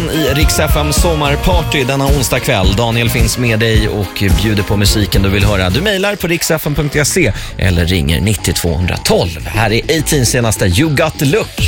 Morgon i Rix FM sommarparty denna onsdag kväll. Daniel finns med dig och bjuder på musiken du vill höra. Du mejlar på rixfm.se eller ringer 90 212. Här är 18 senaste You Got The Look.